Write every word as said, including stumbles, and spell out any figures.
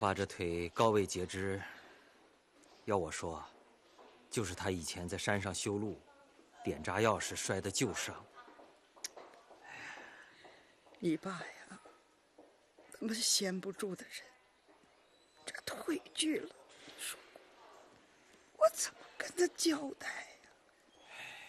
把这腿高位截肢，要我说，就是他以前在山上修路，点炸药时摔的旧伤。 你爸呀，那么闲不住的人，这腿锯了，你说我怎么跟他交代